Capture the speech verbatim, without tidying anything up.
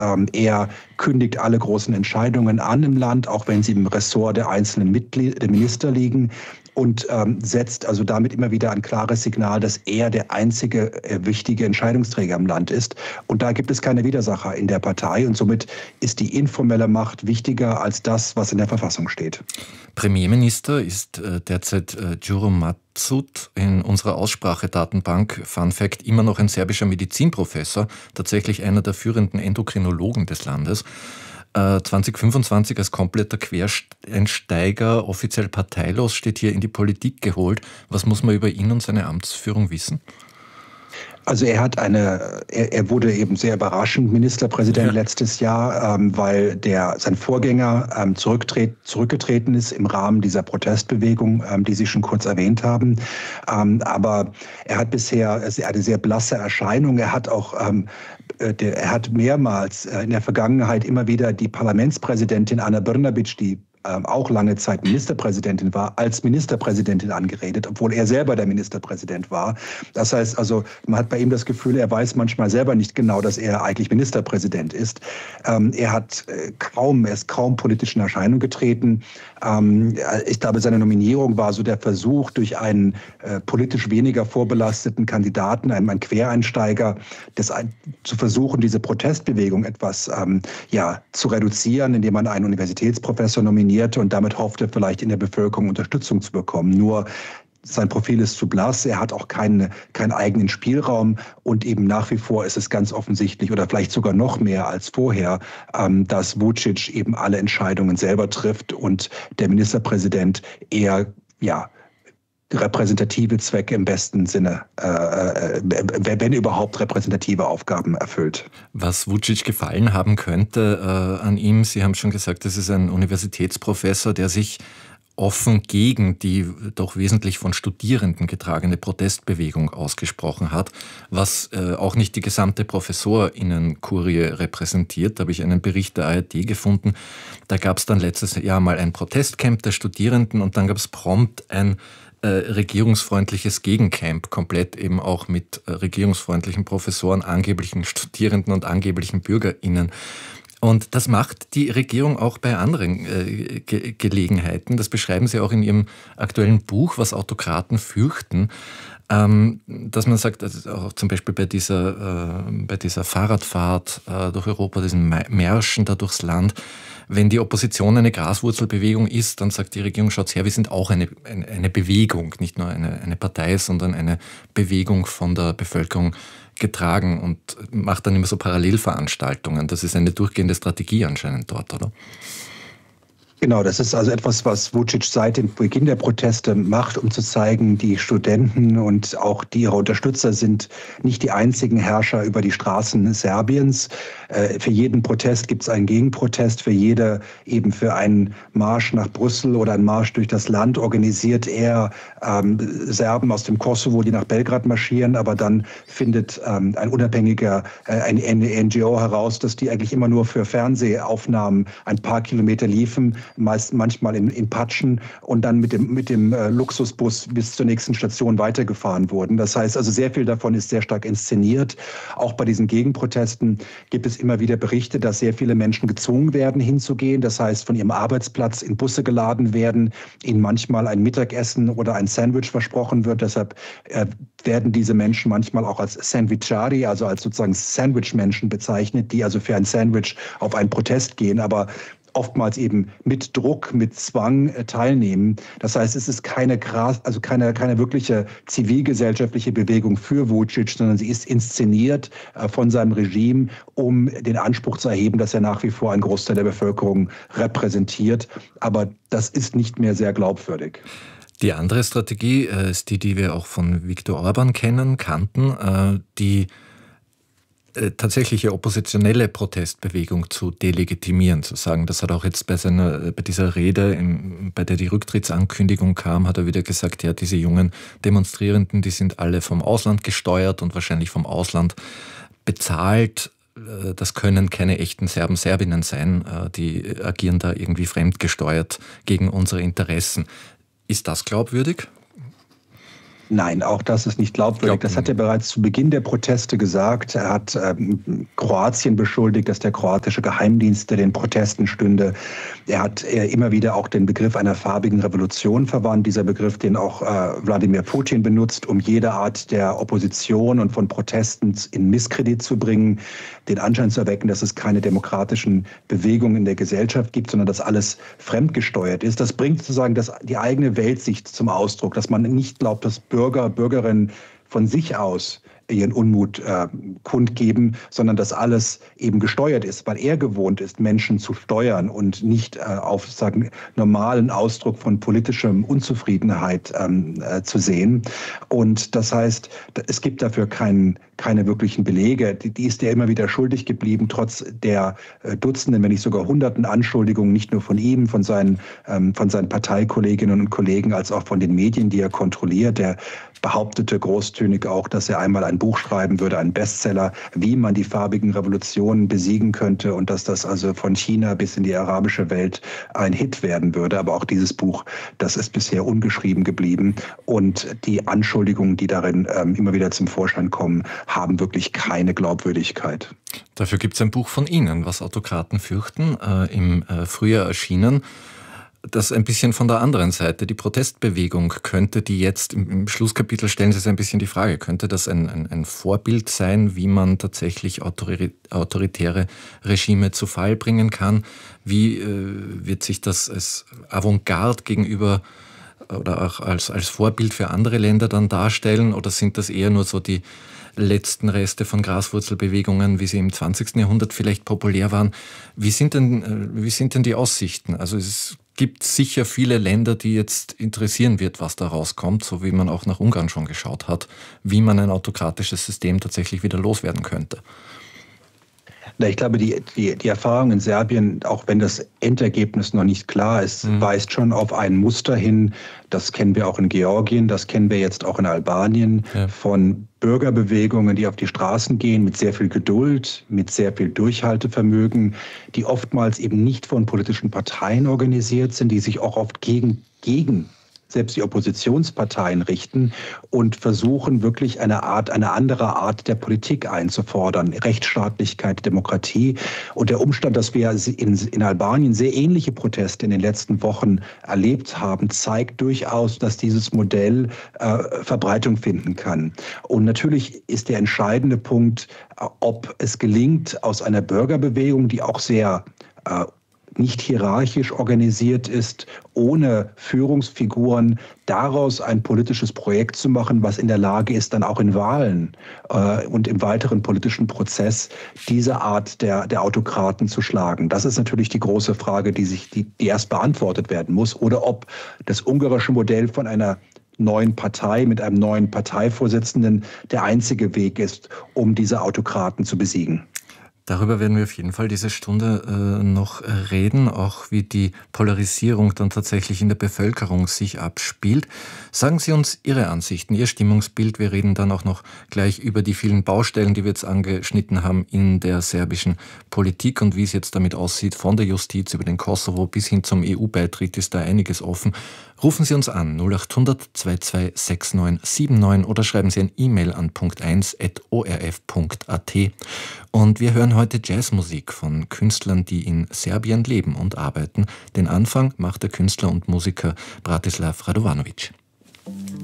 Ähm, er kündigt alle großen Entscheidungen an im Land, auch wenn sie im Ressort der einzelnen Mitglieder, der Minister liegen. Und ähm, setzt also damit immer wieder ein klares Signal, dass er der einzige äh, wichtige Entscheidungsträger im Land ist. Und da gibt es keine Widersacher in der Partei. Und somit ist die informelle Macht wichtiger als das, was in der Verfassung steht. Premierminister ist äh, derzeit äh, Đuro Matsut, in unserer Aussprachedatenbank, Fun Fact, immer noch ein serbischer Medizinprofessor, tatsächlich einer der führenden Endokrinologen des Landes. zwanzig fünfundzwanzig als kompletter Quereinsteiger, offiziell parteilos, steht hier in die Politik geholt. Was muss man über ihn und seine Amtsführung wissen? Also er hat eine, er, er wurde eben sehr überraschend Ministerpräsident ja. letztes Jahr, ähm, weil der sein Vorgänger ähm, zurücktret, zurückgetreten ist im Rahmen dieser Protestbewegung, ähm, die Sie schon kurz erwähnt haben. Ähm, aber er hat bisher eine sehr blasse Erscheinung. Er hat auch ähm, der, er hat mehrmals in der Vergangenheit immer wieder die Parlamentspräsidentin Ana Brnabić, die ähm, auch lange Zeit Ministerpräsidentin war, als Ministerpräsidentin angeredet, obwohl er selber der Ministerpräsident war. Das heißt also, man hat bei ihm das Gefühl, er weiß manchmal selber nicht genau, dass er eigentlich Ministerpräsident ist. Ähm, er hat äh, kaum, er ist kaum politisch in Erscheinung getreten. Ähm, ich glaube, seine Nominierung war so der Versuch, durch einen äh, politisch weniger vorbelasteten Kandidaten, einen, einen Quereinsteiger, das ein, zu versuchen, diese Protestbewegung etwas ähm, ja, zu reduzieren, indem man einen Universitätsprofessor nominiert, und damit hoffte, vielleicht in der Bevölkerung Unterstützung zu bekommen. Nur sein Profil ist zu blass, er hat auch keinen, keinen eigenen Spielraum und eben nach wie vor ist es ganz offensichtlich oder vielleicht sogar noch mehr als vorher, ähm, dass Vučić eben alle Entscheidungen selber trifft und der Ministerpräsident eher, ja, repräsentative Zwecke im besten Sinne, äh, wenn überhaupt repräsentative Aufgaben erfüllt. Was Vučić gefallen haben könnte äh, an ihm, Sie haben schon gesagt, das ist ein Universitätsprofessor, der sich offen gegen die doch wesentlich von Studierenden getragene Protestbewegung ausgesprochen hat, was äh, auch nicht die gesamte Professorinnenkurie repräsentiert. Da habe ich einen Bericht der A R D gefunden. Da gab es dann letztes Jahr mal ein Protestcamp der Studierenden und dann gab es prompt ein äh, regierungsfreundliches Gegencamp, komplett eben auch mit äh, regierungsfreundlichen Professoren, angeblichen Studierenden und angeblichen BürgerInnen. Und das macht die Regierung auch bei anderen äh, Ge- Gelegenheiten. Das beschreiben Sie auch in Ihrem aktuellen Buch, was Autokraten fürchten. Ähm, dass man sagt, also auch zum Beispiel bei dieser, äh, bei dieser Fahrradfahrt äh, durch Europa, diesen Märschen da durchs Land, wenn die Opposition eine Graswurzelbewegung ist, dann sagt die Regierung, schaut her, wir sind auch eine, eine, eine Bewegung, nicht nur eine, eine Partei, sondern eine Bewegung von der Bevölkerung getragen und macht dann immer so Parallelveranstaltungen. Das ist eine durchgehende Strategie anscheinend dort, oder? Genau, das ist also etwas, was Vučić seit dem Beginn der Proteste macht, um zu zeigen, die Studenten und auch die ihre Unterstützer sind nicht die einzigen Herrscher über die Straßen Serbiens. Für jeden Protest gibt es einen Gegenprotest, für jede, eben für einen Marsch nach Brüssel oder einen Marsch durch das Land organisiert er ähm, Serben aus dem Kosovo, die nach Belgrad marschieren, aber dann findet ähm, ein unabhängiger, äh, eine N G O heraus, dass die eigentlich immer nur für Fernsehaufnahmen ein paar Kilometer liefen, meist manchmal in, in Patschen und dann mit dem, mit dem äh, Luxusbus bis zur nächsten Station weitergefahren wurden. Das heißt also, sehr viel davon ist sehr stark inszeniert. Auch bei diesen Gegenprotesten gibt es immer wieder Berichte, dass sehr viele Menschen gezwungen werden, hinzugehen. Das heißt, von ihrem Arbeitsplatz in Busse geladen werden, ihnen manchmal ein Mittagessen oder ein Sandwich versprochen wird. Deshalb äh, werden diese Menschen manchmal auch als Sandwichari, also als sozusagen Sandwich-Menschen bezeichnet, die also für ein Sandwich auf einen Protest gehen. Aber oftmals eben mit Druck, mit Zwang äh, teilnehmen. Das heißt, es ist keine, also keine, keine wirkliche zivilgesellschaftliche Bewegung für Vučić, sondern sie ist inszeniert äh, von seinem Regime, um den Anspruch zu erheben, dass er nach wie vor einen Großteil der Bevölkerung repräsentiert. Aber das ist nicht mehr sehr glaubwürdig. Die andere Strategie äh, ist die, die wir auch von Viktor Orban kennen, kannten, äh, die tatsächliche oppositionelle Protestbewegung zu delegitimieren, zu sagen. Das hat auch jetzt bei seiner, bei dieser Rede, im, bei der die Rücktrittsankündigung kam, hat er wieder gesagt, ja, diese jungen Demonstrierenden, die sind alle vom Ausland gesteuert und wahrscheinlich vom Ausland bezahlt. Das können keine echten Serben, Serbinnen sein, die agieren da irgendwie fremdgesteuert gegen unsere Interessen. Ist das glaubwürdig? Nein, auch das ist nicht glaubwürdig. Das hat er bereits zu Beginn der Proteste gesagt. Er hat ähm, Kroatien beschuldigt, dass der kroatische Geheimdienst den Protesten stünde. Er hat äh, immer wieder auch den Begriff einer farbigen Revolution verwandt. Dieser Begriff, den auch äh, Wladimir Putin benutzt, um jede Art der Opposition und von Protesten in Misskredit zu bringen, den Anschein zu erwecken, dass es keine demokratischen Bewegungen in der Gesellschaft gibt, sondern dass alles fremdgesteuert ist. Das bringt sozusagen das, die eigene Weltsicht zum Ausdruck, dass man nicht glaubt, dass Bürger, Bürgerinnen von sich aus ihren Unmut äh, kundgeben, sondern dass alles eben gesteuert ist, weil er gewohnt ist, Menschen zu steuern und nicht äh, auf sagen, normalen Ausdruck von politischem Unzufriedenheit ähm, äh, zu sehen. Und das heißt, es gibt dafür keinen keine wirklichen Belege. Die, die ist er immer wieder schuldig geblieben, trotz der äh, Dutzenden, wenn nicht sogar Hunderten Anschuldigungen, nicht nur von ihm, von seinen, ähm, von seinen Parteikolleginnen und Kollegen, als auch von den Medien, die er kontrolliert. Er behauptete großtönig auch, dass er einmal ein Buch schreiben würde, einen Bestseller, wie man die farbigen Revolutionen besiegen könnte und dass das also von China bis in die arabische Welt ein Hit werden würde. Aber auch dieses Buch, das ist bisher ungeschrieben geblieben. Und die Anschuldigungen, die darin ähm, immer wieder zum Vorschein kommen, haben wirklich keine Glaubwürdigkeit. Dafür gibt es ein Buch von Ihnen, was Autokraten fürchten, äh, im äh, Frühjahr erschienen. Das ein bisschen von der anderen Seite, die Protestbewegung, könnte die jetzt, im, im Schlusskapitel stellen Sie sich ein bisschen die Frage, könnte das ein, ein, ein Vorbild sein, wie man tatsächlich autori autoritäre Regime zu Fall bringen kann? Wie äh, wird sich das als Avantgarde gegenüber oder auch als, als Vorbild für andere Länder dann darstellen? Oder sind das eher nur so die letzten Reste von Graswurzelbewegungen, wie sie im zwanzigsten Jahrhundert vielleicht populär waren? Wie sind denn, wie sind denn die Aussichten? Also es gibt sicher viele Länder, die jetzt interessieren wird, was da rauskommt, so wie man auch nach Ungarn schon geschaut hat, wie man ein autokratisches System tatsächlich wieder loswerden könnte. Ich glaube, die, die, die Erfahrung in Serbien, auch wenn das Endergebnis noch nicht klar ist, mhm. weist schon auf ein Muster hin. Das kennen wir auch in Georgien, das kennen wir jetzt auch in Albanien, ja. von Bürgerbewegungen, die auf die Straßen gehen, mit sehr viel Geduld, mit sehr viel Durchhaltevermögen, die oftmals eben nicht von politischen Parteien organisiert sind, die sich auch oft gegen, gegen selbst die Oppositionsparteien richten und versuchen wirklich eine Art, eine andere Art der Politik einzufordern. Rechtsstaatlichkeit, Demokratie. Und der Umstand, dass wir in, in Albanien sehr ähnliche Proteste in den letzten Wochen erlebt haben, zeigt durchaus, dass dieses Modell äh, Verbreitung finden kann. Und natürlich ist der entscheidende Punkt, ob es gelingt, aus einer Bürgerbewegung, die auch sehr äh, nicht hierarchisch organisiert ist, ohne Führungsfiguren, daraus ein politisches Projekt zu machen, was in der Lage ist, dann auch in Wahlen äh, und im weiteren politischen Prozess diese Art der, der Autokraten zu schlagen. Das ist natürlich die große Frage, die sich, die, die erst beantwortet werden muss. Oder ob das ungarische Modell von einer neuen Partei mit einem neuen Parteivorsitzenden der einzige Weg ist, um diese Autokraten zu besiegen. Darüber werden wir auf jeden Fall diese Stunde äh, noch reden, auch wie die Polarisierung dann tatsächlich in der Bevölkerung sich abspielt. Sagen Sie uns Ihre Ansichten, Ihr Stimmungsbild. Wir reden dann auch noch gleich über die vielen Baustellen, die wir jetzt angeschnitten haben in der serbischen Politik und wie es jetzt damit aussieht, von der Justiz über den Kosovo bis hin zum E U-Beitritt ist da einiges offen. Rufen Sie uns an null acht hundert zwei zwei sechs neun sieben neun oder schreiben Sie ein E-Mail an punkt eins at o r f punkt a t. Und wir hören heute Jazzmusik von Künstlern, die in Serbien leben und arbeiten. Den Anfang macht der Künstler und Musiker Bratislav Radovanovic.